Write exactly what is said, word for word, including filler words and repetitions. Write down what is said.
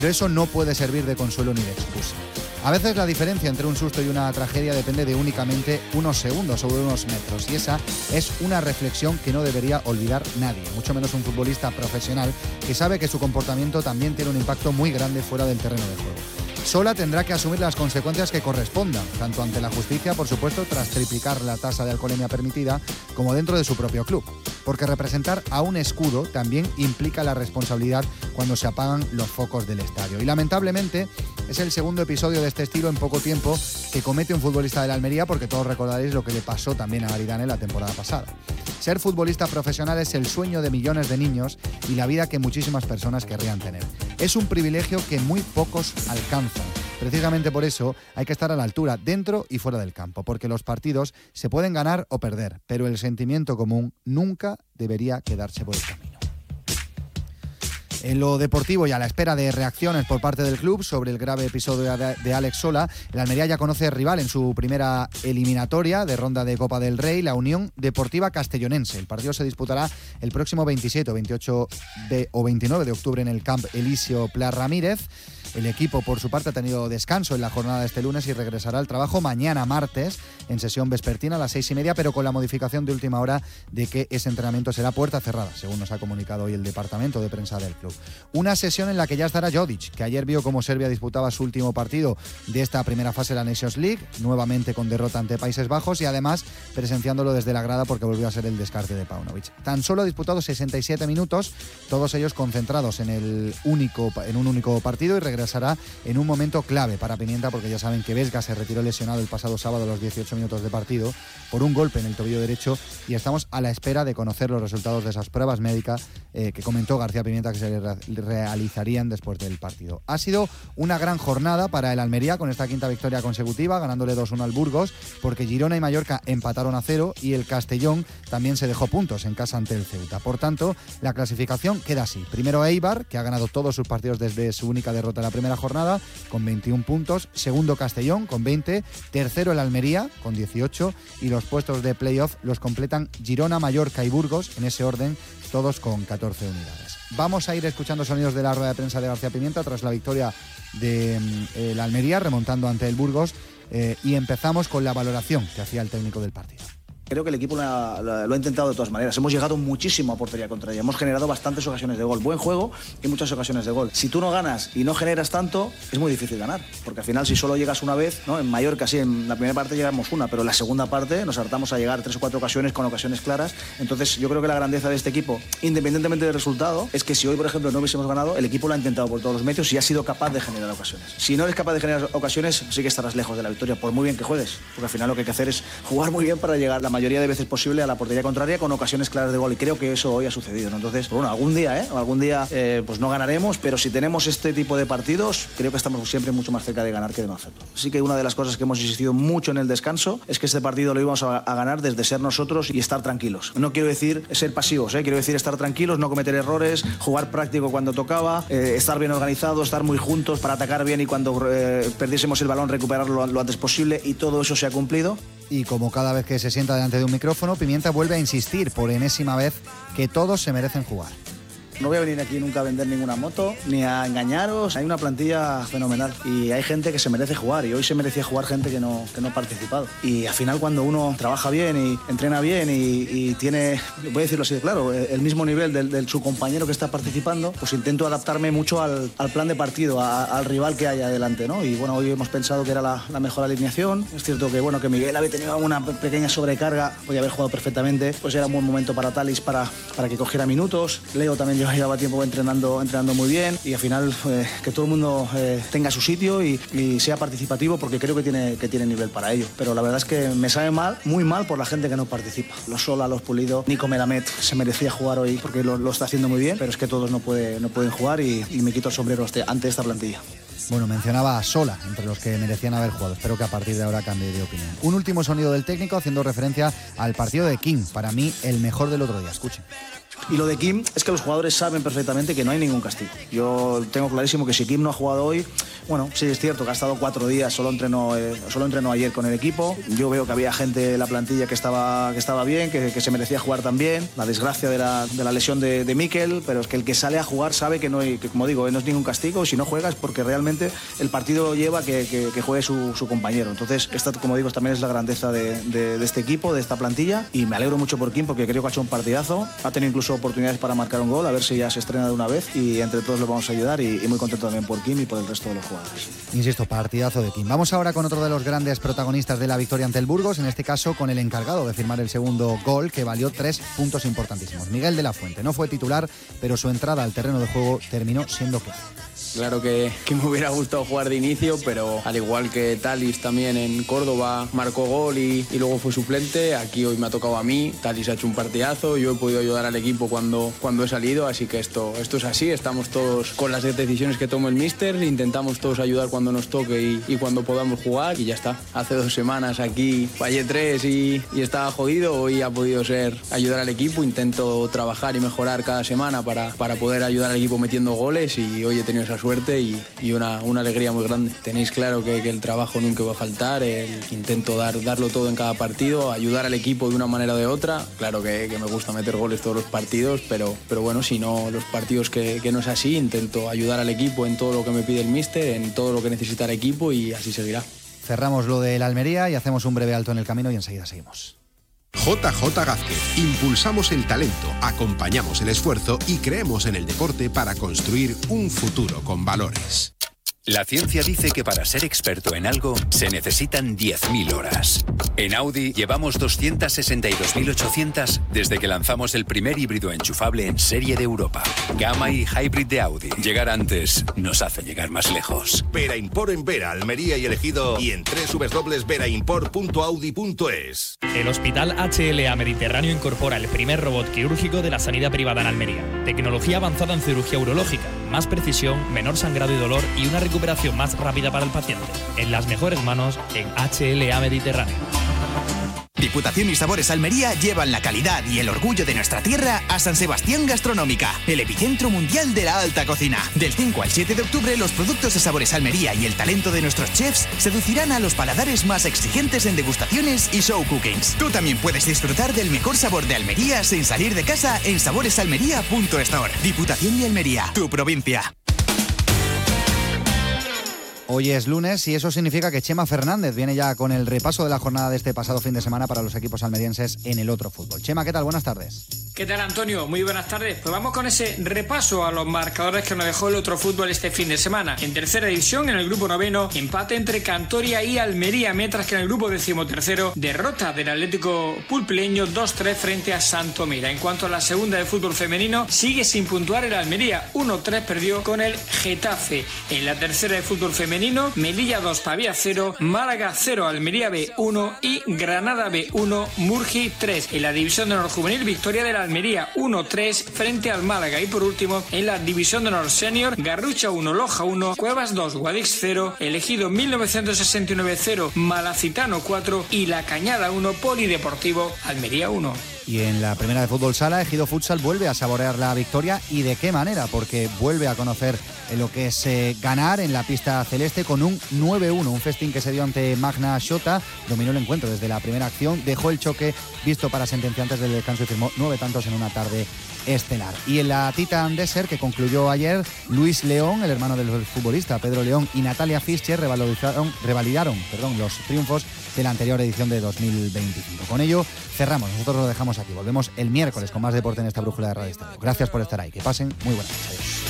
Pero eso no puede servir de consuelo ni de excusa. A veces la diferencia entre un susto y una tragedia depende de únicamente unos segundos o de unos metros, y esa es una reflexión que no debería olvidar nadie, mucho menos un futbolista profesional que sabe que su comportamiento también tiene un impacto muy grande fuera del terreno de juego. Sola tendrá que asumir las consecuencias que correspondan, tanto ante la justicia, por supuesto, tras triplicar la tasa de alcoholemia permitida, como dentro de su propio club. Porque representar a un escudo también implica la responsabilidad cuando se apagan los focos del estadio. Y lamentablemente es el segundo episodio de este estilo en poco tiempo que comete un futbolista de la Almería, porque todos recordaréis lo que le pasó también a Aridane la temporada pasada. Ser futbolista profesional es el sueño de millones de niños y la vida que muchísimas personas querrían tener. Es un privilegio que muy pocos alcanzan. Precisamente por eso hay que estar a la altura, dentro y fuera del campo, porque los partidos se pueden ganar o perder, pero el sentimiento común nunca debería quedarse por el camino. En lo deportivo y a la espera de reacciones por parte del club sobre el grave episodio de Alex Sola, el Almería ya conoce rival en su primera eliminatoria de ronda de Copa del Rey, la Unión Deportiva Castellonense. El partido se disputará el próximo veintisiete, veintiocho de, o veintinueve de octubre en el Camp Eliseo Pla Ramírez. El equipo, por su parte, ha tenido descanso en la jornada de este lunes y regresará al trabajo mañana martes en sesión vespertina a las seis y media, pero con la modificación de última hora de que ese entrenamiento será puerta cerrada, según nos ha comunicado hoy el departamento de prensa del club. Una sesión en la que ya estará Jodic, que ayer vio cómo Serbia disputaba su último partido de esta primera fase de la Nations League, nuevamente con derrota ante Países Bajos y además presenciándolo desde la grada porque volvió a ser el descarte de Paunovic. Tan solo ha disputado sesenta y siete minutos, todos ellos concentrados en, el único, en un único partido, y regresará en un momento clave para Pimienta, porque ya saben que Vesga se retiró lesionado el pasado sábado a los dieciocho minutos de partido por un golpe en el tobillo derecho, y estamos a la espera de conocer los resultados de esas pruebas médicas eh, que comentó García Pimienta que se re- realizarían después del partido. Ha sido una gran jornada para el Almería con esta quinta victoria consecutiva, ganándole dos uno al Burgos, porque Girona y Mallorca empataron a cero y el Castellón también se dejó puntos en casa ante el Ceuta. Por tanto, la clasificación queda así. Primero Eibar, que ha ganado todos sus partidos desde su única derrota en la primera jornada, con veintiún puntos. Segundo Castellón, con veinte. Tercero el Almería, con dieciocho. Y los puestos de playoff los completan Girona, Mallorca y Burgos, en ese orden, todos con catorce unidades. Vamos a ir escuchando sonidos de la rueda de prensa de García Pimienta tras la victoria de eh, la Almería, remontando ante el Burgos, eh, y empezamos con la valoración que hacía el técnico del partido. Creo que el equipo lo ha, lo ha intentado de todas maneras. Hemos llegado muchísimo a portería contraria. Hemos generado bastantes ocasiones de gol. Buen juego y muchas ocasiones de gol. Si tú no ganas y no generas tanto, es muy difícil ganar. Porque al final, si solo llegas una vez, ¿no? En Mallorca sí, en la primera parte llegamos una, pero en la segunda parte nos hartamos a llegar tres o cuatro ocasiones con ocasiones claras. Entonces, yo creo que la grandeza de este equipo, independientemente del resultado, es que si hoy, por ejemplo, no hubiésemos ganado, el equipo lo ha intentado por todos los medios y ha sido capaz de generar ocasiones. Si no eres capaz de generar ocasiones, sí que estarás lejos de la victoria, por muy bien que juegues. Porque al final lo que hay que hacer es jugar muy bien para llegar la mayoría de veces posible a la portería contraria con ocasiones claras de gol, y creo que eso hoy ha sucedido, ¿no? Entonces, bueno, algún día, ¿eh? Algún día eh, pues no ganaremos, pero si tenemos este tipo de partidos, creo que estamos siempre mucho más cerca de ganar que de no hacerlo. Así que una de las cosas que hemos insistido mucho en el descanso es que este partido lo íbamos a, a ganar desde ser nosotros y estar tranquilos. No quiero decir ser pasivos, ¿eh? Quiero decir estar tranquilos, no cometer errores, jugar práctico cuando tocaba, eh, estar bien organizados, estar muy juntos para atacar bien y cuando eh, perdiésemos el balón recuperarlo lo, lo antes posible, y todo eso se ha cumplido. Y como cada vez que se sienta delante de un micrófono, Pimienta vuelve a insistir por enésima vez que todos se merecen jugar. No voy a venir aquí nunca a vender ninguna moto, ni a engañaros. Hay una plantilla fenomenal y hay gente que se merece jugar, y hoy se merecía jugar gente que no, que no ha participado. Y al final, cuando uno trabaja bien y entrena bien y, y tiene, voy a decirlo así de claro, el mismo nivel del, del su compañero que está participando, pues intento adaptarme mucho al, al plan de partido, a, al rival que hay adelante, ¿no? Y bueno, hoy hemos pensado que era la, la mejor alineación. Es cierto que bueno, que Miguel había tenido una pequeña sobrecarga, podía haber jugado perfectamente, pues era un buen momento para Talis para, para que cogiera minutos. Leo también lleva llevaba tiempo entrenando, entrenando muy bien, y al final eh, que todo el mundo eh, tenga su sitio y, y sea participativo, porque creo que tiene, que tiene nivel para ello. Pero la verdad es que me sabe mal, muy mal, por la gente que no participa. Los Sola, los Pulido, Nico Melamed se merecía jugar hoy porque lo, lo está haciendo muy bien, pero es que todos no, puede, no pueden jugar, y, y me quito el sombrero ante esta plantilla. Bueno, mencionaba a Sola entre los que merecían haber jugado. Espero que a partir de ahora cambie de opinión. Un último sonido del técnico haciendo referencia al partido de King. Para mí, el mejor del otro día. Escuchen. Y lo de Kim es que los jugadores saben perfectamente que no hay ningún castigo. Yo tengo clarísimo que si Kim no ha jugado hoy, bueno, sí es cierto que ha estado cuatro días, solo entrenó, eh, solo entrenó ayer con el equipo. Yo veo que había gente en la plantilla que estaba, que estaba bien, que, que se merecía jugar también. La desgracia de la, de la lesión de, de Mikel, pero es que el que sale a jugar sabe que no hay, que, como digo, no es ningún castigo. Si no juegas porque realmente el partido lo lleva que, que, que juegue su, su compañero. Entonces, esta, como digo, también es la grandeza de, de, de este equipo, de esta plantilla. Y me alegro mucho por Kim porque creo que ha hecho un partidazo. Ha tenido incluso oportunidades para marcar un gol, a ver si ya se estrena de una vez y entre todos lo vamos a ayudar y, y muy contento también por Kim y por el resto de los jugadores. Insisto, partidazo de Kim. Vamos ahora con otro de los grandes protagonistas de la victoria ante el Burgos, en este caso con el encargado de firmar el segundo gol que valió tres puntos importantísimos. Miguel de la Fuente no fue titular, pero su entrada al terreno de juego terminó siendo clave. Claro que, que me hubiera gustado jugar de inicio, pero al igual que Talis también en Córdoba marcó gol y, y luego fue suplente, aquí hoy me ha tocado a mí. Talis ha hecho un partidazo, yo he podido ayudar al equipo cuando, cuando he salido, así que esto, esto es así, estamos todos con las decisiones que tome el míster, intentamos todos ayudar cuando nos toque y, y cuando podamos jugar y ya está. Hace dos semanas aquí fallé tres y, y estaba jodido, hoy ha podido ser ayudar al equipo, intento trabajar y mejorar cada semana para, para poder ayudar al equipo metiendo goles y hoy he tenido esa suerte y, y una, una alegría muy grande. Tenéis claro que, que el trabajo nunca va a faltar, el intento dar, darlo todo en cada partido, ayudar al equipo de una manera o de otra. Claro que, que me gusta meter goles todos los partidos, pero, pero bueno, si no los partidos que, que no es así, intento ayudar al equipo en todo lo que me pide el míster, en todo lo que necesita el equipo y así seguirá. Cerramos lo del Almería y hacemos un breve alto en el camino y enseguida seguimos. J J Gázquez. Impulsamos el talento, acompañamos el esfuerzo y creemos en el deporte para construir un futuro con valores. La ciencia dice que para ser experto en algo se necesitan diez mil horas. En Audi llevamos doscientas sesenta y dos mil ochocientas desde que lanzamos el primer híbrido enchufable en serie de Europa. Gamma y Hybrid de Audi. Llegar antes nos hace llegar más lejos. Vera Import en Vera, Almería y El Ejido y en doble u doble u doble u punto vera import punto audi punto es. El Hospital H L A Mediterráneo incorpora el primer robot quirúrgico de la sanidad privada en Almería. Tecnología avanzada en cirugía urológica, más precisión, menor sangrado y dolor y una recuperación más rápida para el paciente. En las mejores manos, en H L A Mediterráneo. Diputación y Sabores Almería llevan la calidad y el orgullo de nuestra tierra a San Sebastián Gastronómica, el epicentro mundial de la alta cocina. Del cinco al siete de octubre, los productos de Sabores Almería y el talento de nuestros chefs seducirán a los paladares más exigentes en degustaciones y show cookings. Tú también puedes disfrutar del mejor sabor de Almería sin salir de casa en saboresalmería punto store. Diputación y Almería, tu provincia. Hoy es lunes y eso significa que Chema Fernández viene ya con el repaso de la jornada de este pasado fin de semana para los equipos almerienses en el otro fútbol. Chema, ¿qué tal? Buenas tardes. ¿Qué tal, Antonio? Muy buenas tardes. Pues vamos con ese repaso a los marcadores que nos dejó el otro fútbol este fin de semana. En tercera división, en el grupo noveno, empate entre Cantoria y Almería, mientras que en el grupo decimotercero, derrota del Atlético Pulpileño dos tres frente a Santomira. En cuanto a la segunda de fútbol femenino, sigue sin puntuar el Almería. uno tres perdió con el Getafe. En la tercera de fútbol femenino, Melilla dos, Pavía cero, Málaga cero, Almería B uno y Granada B uno, Murgi tres. En la división de honor juvenil, victoria de la Almería uno tres frente al Málaga. Y por último, en la división de honor senior, Garrucha uno, Loja uno, Cuevas dos, Guadix cero, Elegido mil novecientos sesenta y nueve cero, Malacitano cuatro y La Cañada uno, Polideportivo Almería uno. Y en la primera de fútbol sala, Ejido Futsal vuelve a saborear la victoria. ¿Y de qué manera? Porque vuelve a conocer lo que es eh, ganar en la pista celeste con un nueve uno. Un festín que se dio ante Magna Xota. Dominó el encuentro desde la primera acción. Dejó el choque visto para sentencia antes del descanso y firmó nueve tantos en una tarde estelar. Y en la Titan Desert, que concluyó ayer, Luis León, el hermano del futbolista Pedro León, y Natalia Fischer revalidaron, revalidaron perdón, los triunfos de la anterior edición de dos mil veinticinco. Con ello cerramos, nosotros lo dejamos aquí. Volvemos el miércoles con más deporte en esta brújula de Radio Estadio. Gracias por estar ahí, que pasen muy buenas noches. Adiós.